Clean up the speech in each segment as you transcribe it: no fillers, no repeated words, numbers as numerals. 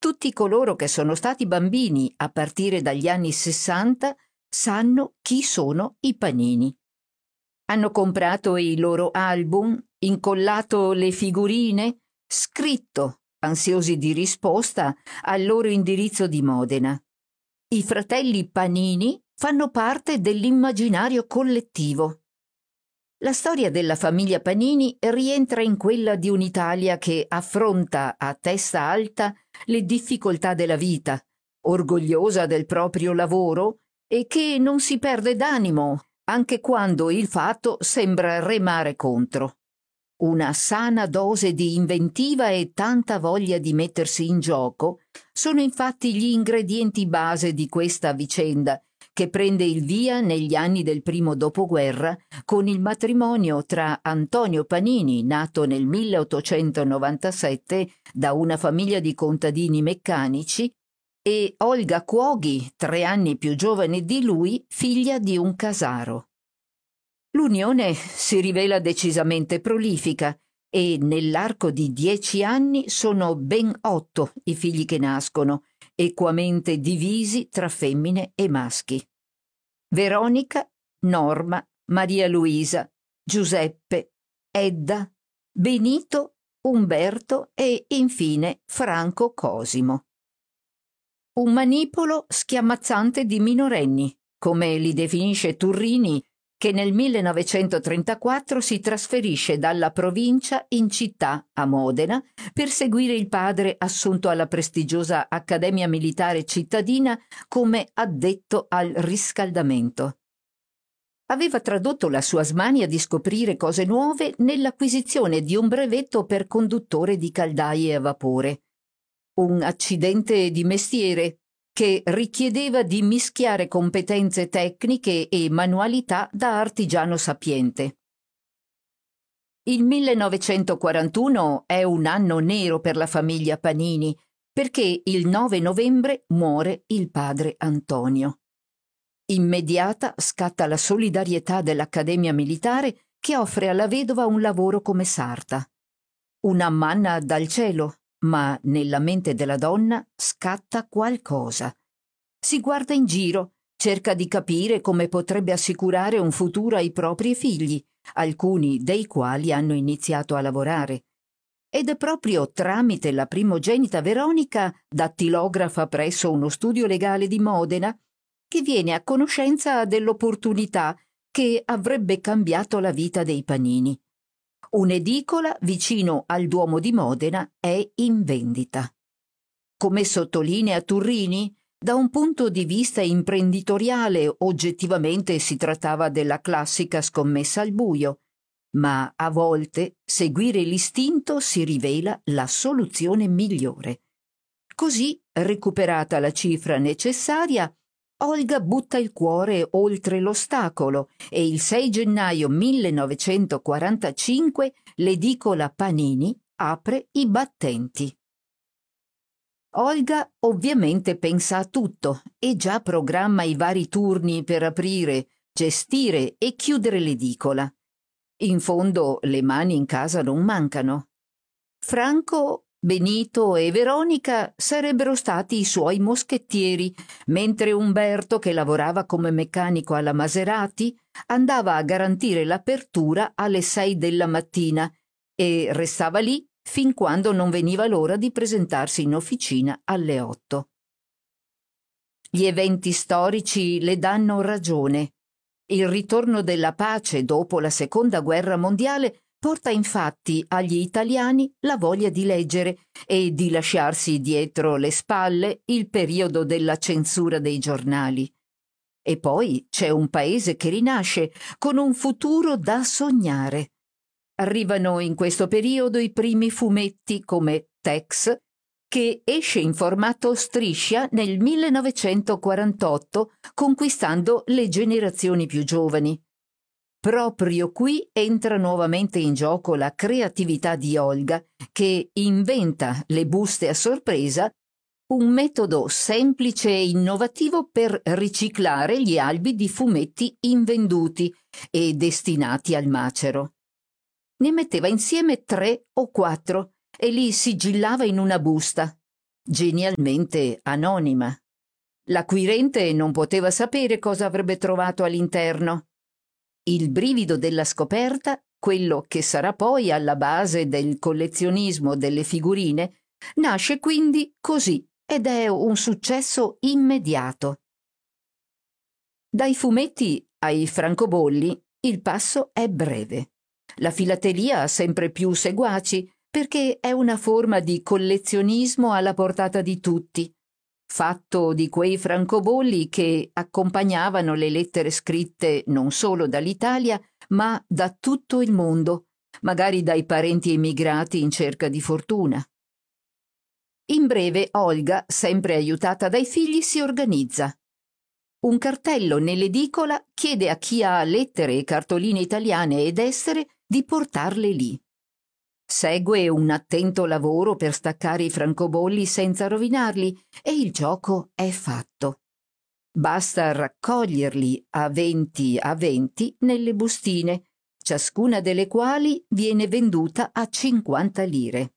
Tutti coloro che sono stati bambini a partire dagli anni 60 sanno chi sono i Panini. Hanno comprato i loro album, incollato le figurine, scritto, ansiosi di risposta, al loro indirizzo di Modena. I fratelli Panini fanno parte dell'immaginario collettivo. La storia della famiglia Panini rientra in quella di un'Italia che affronta a testa alta le difficoltà della vita, orgogliosa del proprio lavoro e che non si perde d'animo anche quando il fatto sembra remare contro. Una sana dose di inventiva e tanta voglia di mettersi in gioco sono infatti gli ingredienti base di questa vicenda, che prende il via negli anni del primo dopoguerra con il matrimonio tra Antonio Panini, nato nel 1897 da una famiglia di contadini meccanici, e Olga Cuoghi, 3 anni più giovane di lui, figlia di un casaro. L'unione si rivela decisamente prolifica e nell'arco di 10 anni sono ben 8 i figli che nascono, equamente divisi tra femmine e maschi. Veronica, Norma, Maria Luisa, Giuseppe, Edda, Benito, Umberto e infine Franco Cosimo. Un manipolo schiamazzante di minorenni, come li definisce Turrini, che nel 1934 si trasferisce dalla provincia in città, a Modena, per seguire il padre assunto alla prestigiosa Accademia Militare Cittadina come addetto al riscaldamento. Aveva tradotto la sua smania di scoprire cose nuove nell'acquisizione di un brevetto per conduttore di caldaie a vapore. Un accidente di mestiere che richiedeva di mischiare competenze tecniche e manualità da artigiano sapiente. Il 1941 è un anno nero per la famiglia Panini, perché il 9 novembre muore il padre Antonio. Immediata scatta la solidarietà dell'Accademia Militare che offre alla vedova un lavoro come sarta. Una manna dal cielo, ma nella mente della donna scatta qualcosa. Si guarda in giro, cerca di capire come potrebbe assicurare un futuro ai propri figli, alcuni dei quali hanno iniziato a lavorare. Ed è proprio tramite la primogenita Veronica, dattilografa presso uno studio legale di Modena, che viene a conoscenza dell'opportunità che avrebbe cambiato la vita dei Panini. Un'edicola vicino al Duomo di Modena è in vendita. Come sottolinea Turrini, da un punto di vista imprenditoriale oggettivamente si trattava della classica scommessa al buio, ma a volte seguire l'istinto si rivela la soluzione migliore. Così, recuperata la cifra necessaria, Olga butta il cuore oltre l'ostacolo e il 6 gennaio 1945 l'edicola Panini apre i battenti. Olga ovviamente pensa a tutto e già programma i vari turni per aprire, gestire e chiudere l'edicola. In fondo le mani in casa non mancano. Franco, Benito e Veronica sarebbero stati i suoi moschettieri, mentre Umberto, che lavorava come meccanico alla Maserati, andava a garantire l'apertura alle 6 della mattina e restava lì fin quando non veniva l'ora di presentarsi in officina alle 8. Gli eventi storici le danno ragione. Il ritorno della pace dopo la Seconda Guerra Mondiale porta infatti agli italiani la voglia di leggere e di lasciarsi dietro le spalle il periodo della censura dei giornali. E poi c'è un paese che rinasce con un futuro da sognare. Arrivano in questo periodo i primi fumetti come Tex, che esce in formato striscia nel 1948, conquistando le generazioni più giovani. Proprio qui entra nuovamente in gioco la creatività di Olga, che inventa le buste a sorpresa, un metodo semplice e innovativo per riciclare gli albi di fumetti invenduti e destinati al macero. Ne metteva insieme 3 o 4 e li sigillava in una busta. genialmente anonima. L'acquirente non poteva sapere cosa avrebbe trovato all'interno. Il brivido della scoperta, quello che sarà poi alla base del collezionismo delle figurine, nasce quindi così ed è un successo immediato. Dai fumetti ai francobolli il passo è breve. La filatelia ha sempre più seguaci perché è una forma di collezionismo alla portata di tutti, fatto di quei francobolli che accompagnavano le lettere scritte non solo dall'Italia, ma da tutto il mondo, magari dai parenti emigrati in cerca di fortuna. In breve, Olga, sempre aiutata dai figli, si organizza. Un cartello nell'edicola chiede a chi ha lettere e cartoline italiane ed estere di portarle lì. Segue un attento lavoro per staccare i francobolli senza rovinarli e il gioco è fatto. Basta raccoglierli a 20 nelle bustine, ciascuna delle quali viene venduta a 50 lire.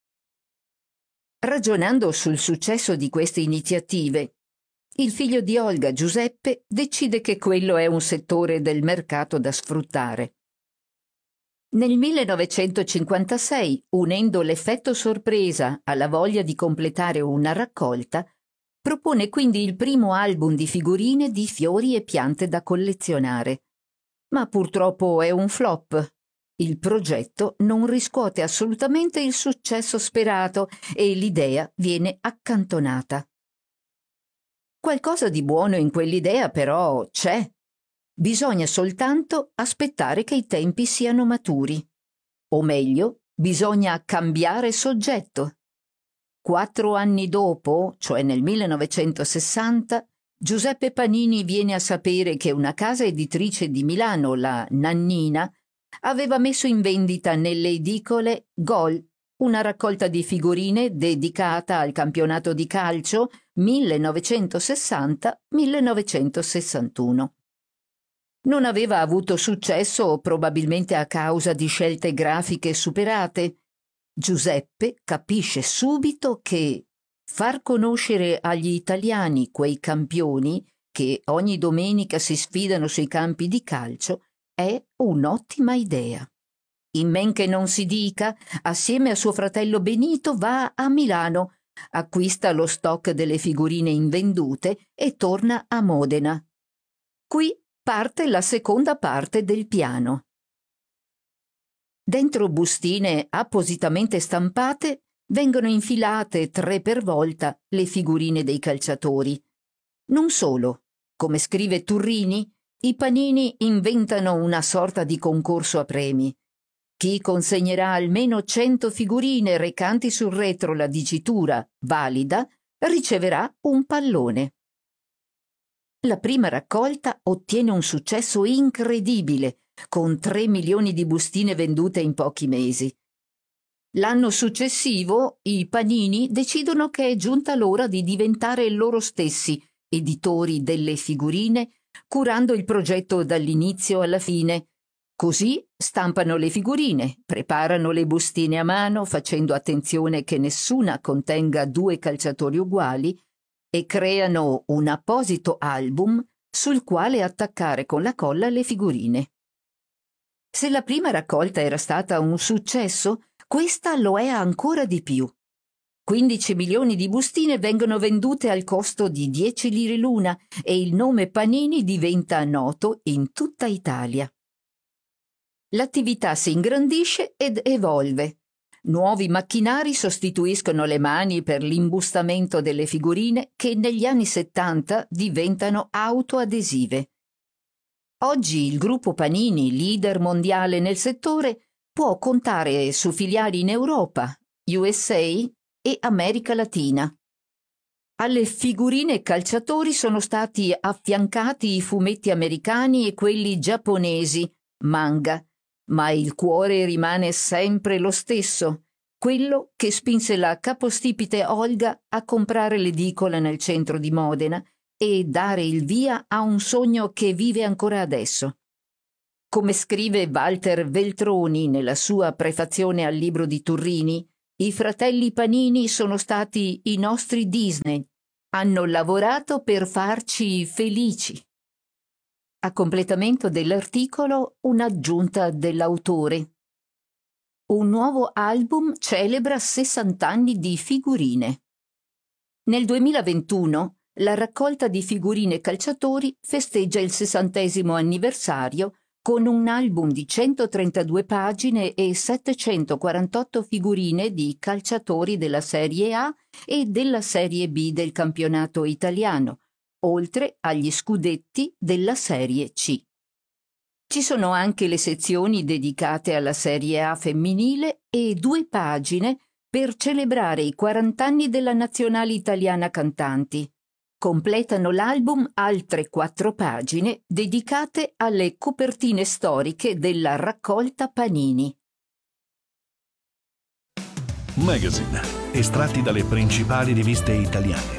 Ragionando sul successo di queste iniziative, il figlio di Olga, Giuseppe, decide che quello è un settore del mercato da sfruttare. Nel 1956, unendo l'effetto sorpresa alla voglia di completare una raccolta, propone quindi il primo album di figurine di fiori e piante da collezionare. Ma purtroppo è un flop. Il progetto non riscuote assolutamente il successo sperato e l'idea viene accantonata. Qualcosa di buono in quell'idea però c'è. Bisogna soltanto aspettare che i tempi siano maturi. O meglio, bisogna cambiare soggetto. 4 anni dopo, cioè nel 1960, Giuseppe Panini viene a sapere che una casa editrice di Milano, la Nannina, aveva messo in vendita nelle edicole Gol, una raccolta di figurine dedicata al campionato di calcio 1960-1961. Non aveva avuto successo probabilmente a causa di scelte grafiche superate. Giuseppe capisce subito che far conoscere agli italiani quei campioni che ogni domenica si sfidano sui campi di calcio è un'ottima idea. In men che non si dica, assieme a suo fratello Benito va a Milano, acquista lo stock delle figurine invendute e torna a Modena. Qui parte la seconda parte del piano. Dentro bustine appositamente stampate vengono infilate 3 per volta le figurine dei calciatori. Non solo, come scrive Turrini, i Panini inventano una sorta di concorso a premi. Chi consegnerà almeno 100 figurine recanti sul retro la dicitura valida riceverà un pallone. La prima raccolta ottiene un successo incredibile, con 3 milioni di bustine vendute in pochi mesi. L'anno successivo i Panini decidono che è giunta l'ora di diventare loro stessi editori delle figurine, curando il progetto dall'inizio alla fine. Così stampano le figurine, preparano le bustine a mano facendo attenzione che nessuna contenga 2 calciatori uguali e creano un apposito album sul quale attaccare con la colla le figurine. Se la prima raccolta era stata un successo, questa lo è ancora di più. 15 milioni di bustine vengono vendute al costo di 10 lire l'una e il nome Panini diventa noto in tutta Italia. L'attività si ingrandisce ed evolve. Nuovi macchinari sostituiscono le mani per l'imbustamento delle figurine che negli anni 70 diventano autoadesive. Oggi il gruppo Panini, leader mondiale nel settore, può contare su filiali in Europa, USA e America Latina. Alle figurine calciatori sono stati affiancati i fumetti americani e quelli giapponesi, manga, ma il cuore rimane sempre lo stesso, quello che spinse la capostipite Olga a comprare l'edicola nel centro di Modena e dare il via a un sogno che vive ancora adesso. Come scrive Walter Veltroni nella sua prefazione al libro di Turrini, I fratelli Panini sono stati i nostri Disney. Hanno lavorato per farci felici. A completamento dell'articolo, un'aggiunta dell'autore. Un nuovo album celebra 60 anni di figurine. Nel 2021 la raccolta di figurine calciatori festeggia il 60° anniversario con un album di 132 pagine e 748 figurine di calciatori della Serie A e della Serie B del campionato italiano, oltre agli scudetti della Serie C. Ci sono anche le sezioni dedicate alla Serie A femminile e 2 pagine per celebrare i 40 anni della nazionale italiana cantanti. Completano l'album altre 4 pagine dedicate alle copertine storiche della raccolta Panini. Magazine, estratti dalle principali riviste italiane.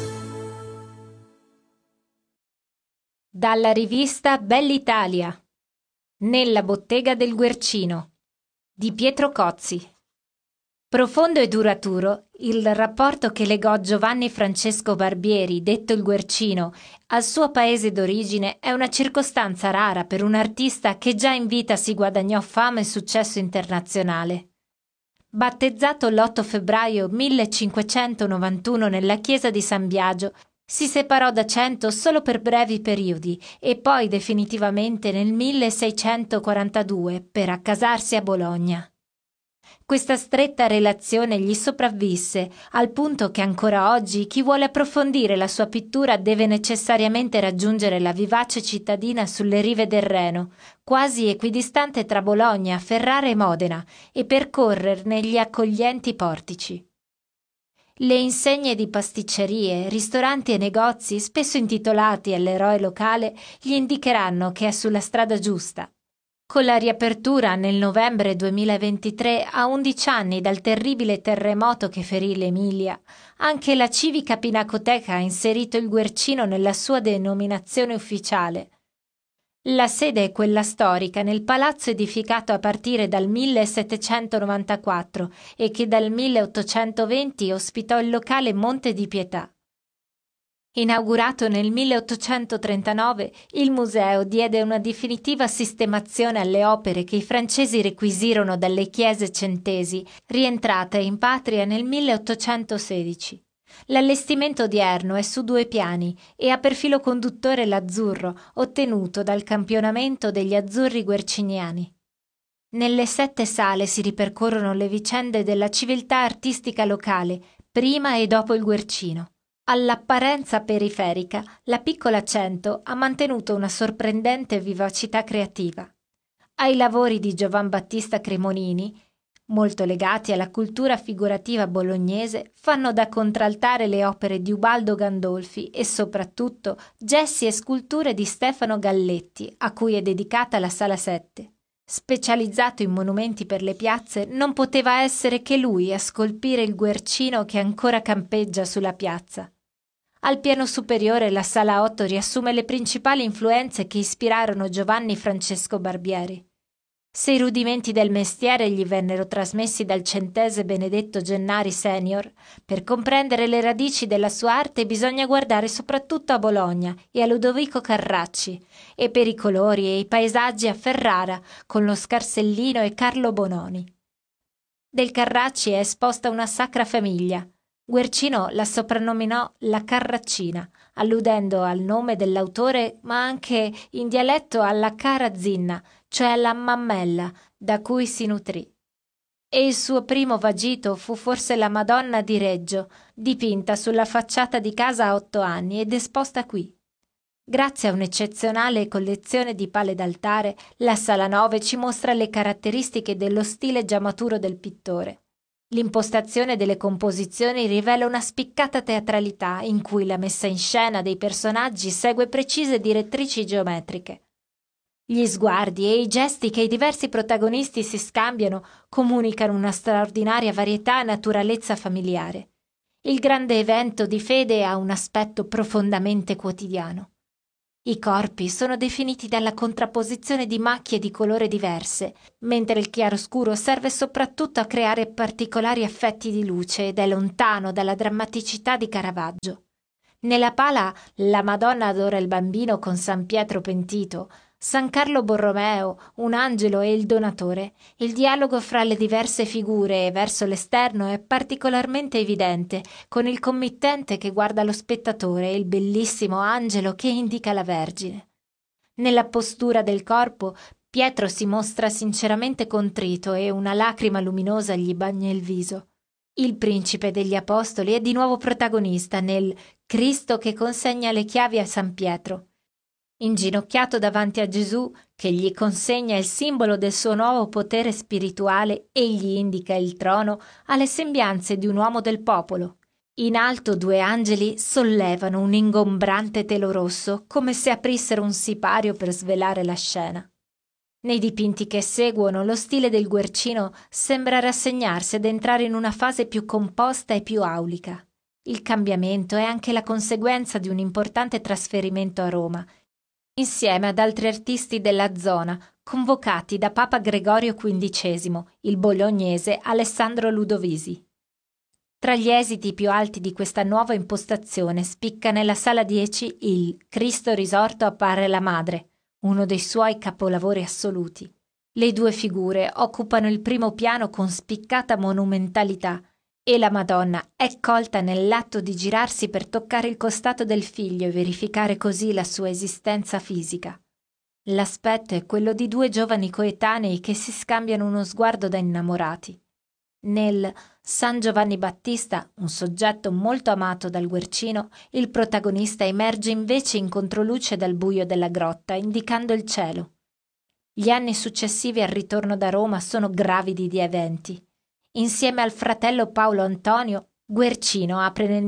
Dalla rivista Bell'Italia. Nella bottega del Guercino di Pietro Cozzi. Profondo e duraturo, il rapporto che legò Giovanni Francesco Barbieri, detto il Guercino, al suo paese d'origine è una circostanza rara per un artista che già in vita si guadagnò fama e successo internazionale. Battezzato l'8 febbraio 1591 nella chiesa di San Biagio, si separò da Cento solo per brevi periodi e poi definitivamente nel 1642 per accasarsi a Bologna. Questa stretta relazione gli sopravvisse, al punto che ancora oggi chi vuole approfondire la sua pittura deve necessariamente raggiungere la vivace cittadina sulle rive del Reno, quasi equidistante tra Bologna, Ferrara e Modena, e percorrerne gli accoglienti portici. Le insegne di pasticcerie, ristoranti e negozi, spesso intitolati all'eroe locale, gli indicheranno che è sulla strada giusta. Con la riapertura nel novembre 2023, a 11 anni dal terribile terremoto che ferì l'Emilia, anche la civica Pinacoteca ha inserito il Guercino nella sua denominazione ufficiale. La sede è quella storica nel palazzo edificato a partire dal 1794 e che dal 1820 ospitò il locale Monte di Pietà. Inaugurato nel 1839, il museo diede una definitiva sistemazione alle opere che i francesi requisirono dalle chiese centesi, rientrate in patria nel 1816. L'allestimento odierno è su 2 piani e ha per filo conduttore l'azzurro, ottenuto dal campionamento degli azzurri guerciniani. Nelle 7 sale si ripercorrono le vicende della civiltà artistica locale, prima e dopo il Guercino. All'apparenza periferica, la piccola Cento ha mantenuto una sorprendente vivacità creativa. Ai lavori di Giovan Battista Cremonini, molto legati alla cultura figurativa bolognese, fanno da contraltare le opere di Ubaldo Gandolfi e soprattutto gessi e sculture di Stefano Galletti, a cui è dedicata la Sala 7. Specializzato in monumenti per le piazze, non poteva essere che lui a scolpire il Guercino che ancora campeggia sulla piazza. Al piano superiore la Sala 8 riassume le principali influenze che ispirarono Giovanni Francesco Barbieri. Se i rudimenti del mestiere gli vennero trasmessi dal centese Benedetto Gennari senior, per comprendere le radici della sua arte bisogna guardare soprattutto a Bologna e a Ludovico Carracci, e per i colori e i paesaggi a Ferrara con lo Scarsellino e Carlo Bononi. Del Carracci è esposta una Sacra Famiglia. Guercino la soprannominò la Carraccina, alludendo al nome dell'autore ma anche in dialetto alla cara zinna, cioè alla mammella, da cui si nutrì. E il suo primo vagito fu forse la Madonna di Reggio, dipinta sulla facciata di casa a 8 anni ed esposta qui. Grazie a un'eccezionale collezione di pale d'altare, la Sala 9 ci mostra le caratteristiche dello stile già maturo del pittore. L'impostazione delle composizioni rivela una spiccata teatralità in cui la messa in scena dei personaggi segue precise direttrici geometriche. Gli sguardi e i gesti che i diversi protagonisti si scambiano comunicano una straordinaria varietà e naturalezza familiare. Il grande evento di fede ha un aspetto profondamente quotidiano. I corpi sono definiti dalla contrapposizione di macchie di colore diverse, mentre il chiaroscuro serve soprattutto a creare particolari effetti di luce ed è lontano dalla drammaticità di Caravaggio. Nella pala la Madonna adora il bambino con San Pietro pentito, San Carlo Borromeo, un angelo e il donatore. Il dialogo fra le diverse figure e verso l'esterno è particolarmente evidente, con il committente che guarda lo spettatore e il bellissimo angelo che indica la Vergine. Nella postura del corpo, Pietro si mostra sinceramente contrito e una lacrima luminosa gli bagna il viso. Il principe degli apostoli è di nuovo protagonista nel Cristo che consegna le chiavi a San Pietro. Inginocchiato davanti a Gesù, che gli consegna il simbolo del suo nuovo potere spirituale e gli indica il trono, ha le sembianze di un uomo del popolo. In alto 2 angeli sollevano un ingombrante telo rosso, come se aprissero un sipario per svelare la scena. Nei dipinti che seguono, lo stile del Guercino sembra rassegnarsi ad entrare in una fase più composta e più aulica. Il cambiamento è anche la conseguenza di un importante trasferimento a Roma, insieme ad altri artisti della zona, convocati da Papa Gregorio XV, il bolognese Alessandro Ludovisi. Tra gli esiti più alti di questa nuova impostazione spicca nella sala 10 il Cristo risorto appare la Madre, uno dei suoi capolavori assoluti. Le 2 figure occupano il primo piano con spiccata monumentalità e la Madonna è colta nell'atto di girarsi per toccare il costato del figlio e verificare così la sua esistenza fisica. L'aspetto è quello di 2 giovani coetanei che si scambiano uno sguardo da innamorati. Nel San Giovanni Battista, un soggetto molto amato dal Guercino, il protagonista emerge invece in controluce dal buio della grotta, indicando il cielo. Gli anni successivi al ritorno da Roma sono gravidi di eventi. Insieme al fratello Paolo Antonio, Guercino apre nel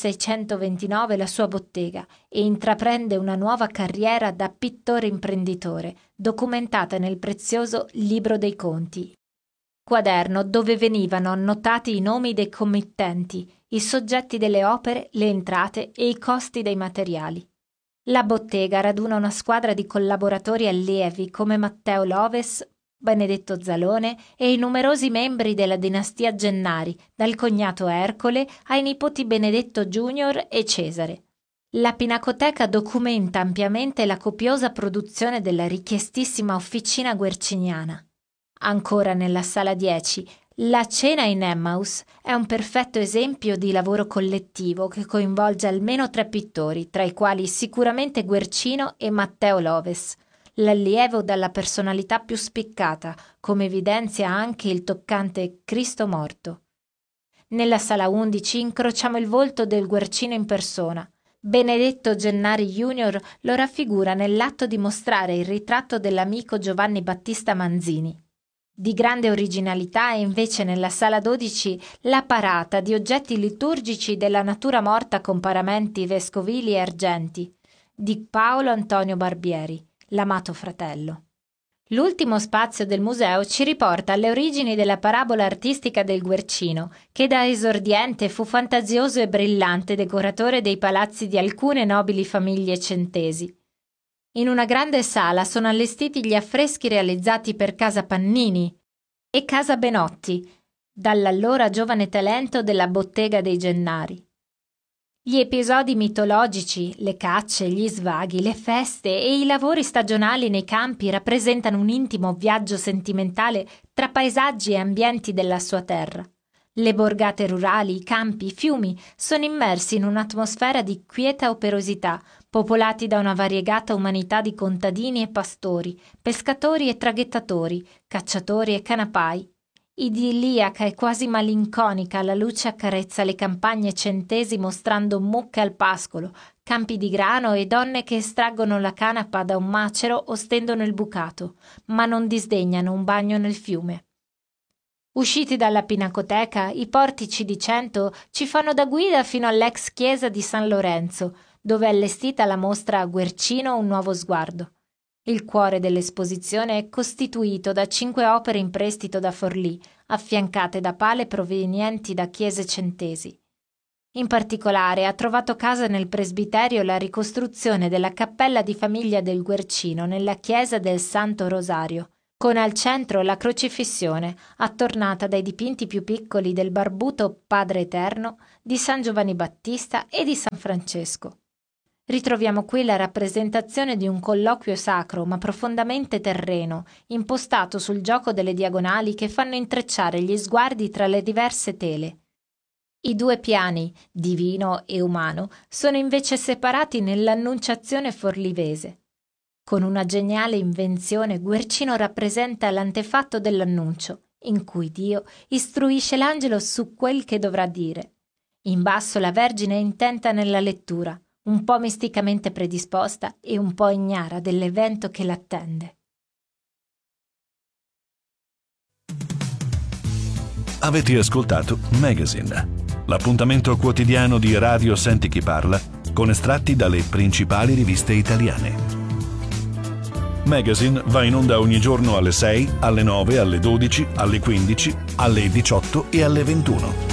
1629 la sua bottega e intraprende una nuova carriera da pittore imprenditore, documentata nel prezioso Libro dei Conti, quaderno dove venivano annotati i nomi dei committenti, i soggetti delle opere, le entrate e i costi dei materiali. La bottega raduna una squadra di collaboratori allievi come Matteo Loves, Benedetto Zalone e i numerosi membri della dinastia Gennari, dal cognato Ercole ai nipoti Benedetto Junior e Cesare. La Pinacoteca documenta ampiamente la copiosa produzione della richiestissima officina guerciniana. Ancora nella sala 10, la cena in Emmaus è un perfetto esempio di lavoro collettivo che coinvolge almeno 3 pittori, tra i quali sicuramente Guercino e Matteo Loves, l'allievo dalla personalità più spiccata, come evidenzia anche il toccante Cristo morto. Nella sala 11 incrociamo il volto del Guercino in persona. Benedetto Gennari Junior lo raffigura nell'atto di mostrare il ritratto dell'amico Giovanni Battista Manzini. Di grande originalità è invece nella sala 12 la parata di oggetti liturgici della natura morta con paramenti vescovili e argenti, di Paolo Antonio Barbieri, l'amato fratello. L'ultimo spazio del museo ci riporta alle origini della parabola artistica del Guercino, che da esordiente fu fantasioso e brillante decoratore dei palazzi di alcune nobili famiglie centesi. In una grande sala sono allestiti gli affreschi realizzati per Casa Pannini e Casa Benotti, dall'allora giovane talento della bottega dei Gennari. Gli episodi mitologici, le cacce, gli svaghi, le feste e i lavori stagionali nei campi rappresentano un intimo viaggio sentimentale tra paesaggi e ambienti della sua terra. Le borgate rurali, i campi, i fiumi sono immersi in un'atmosfera di quieta operosità, popolati da una variegata umanità di contadini e pastori, pescatori e traghettatori, cacciatori e canapai. Idilliaca e quasi malinconica, la luce accarezza le campagne centesi mostrando mucche al pascolo, campi di grano e donne che estraggono la canapa da un macero o stendono il bucato, ma non disdegnano un bagno nel fiume. Usciti dalla Pinacoteca, i portici di Cento ci fanno da guida fino all'ex chiesa di San Lorenzo, dove è allestita la mostra Guercino un nuovo sguardo. Il cuore dell'esposizione è costituito da 5 opere in prestito da Forlì, affiancate da pale provenienti da chiese centesi. In particolare ha trovato casa nel presbiterio la ricostruzione della cappella di famiglia del Guercino nella chiesa del Santo Rosario, con al centro la crocifissione, attornata dai dipinti più piccoli del barbuto Padre Eterno, di San Giovanni Battista e di San Francesco. Ritroviamo qui la rappresentazione di un colloquio sacro ma profondamente terreno, impostato sul gioco delle diagonali che fanno intrecciare gli sguardi tra le diverse tele. I due piani, divino e umano, sono invece separati nell'Annunciazione forlivese. Con una geniale invenzione, Guercino rappresenta l'antefatto dell'annuncio, in cui Dio istruisce l'angelo su quel che dovrà dire. In basso la Vergine è intenta nella lettura, un po' misticamente predisposta e un po' ignara dell'evento che l'attende. Avete ascoltato Magazine, l'appuntamento quotidiano di Radio Senti Chi Parla con estratti dalle principali riviste italiane. Magazine va in onda ogni giorno alle 6, alle 9, alle 12, alle 15, alle 18 e alle 21.